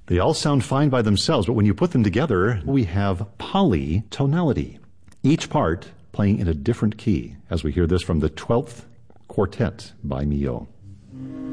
They all sound fine by themselves, but when you put them together, we have polytonality, each part playing in a different key, as we hear this from the 12th Quartet by Milhaud.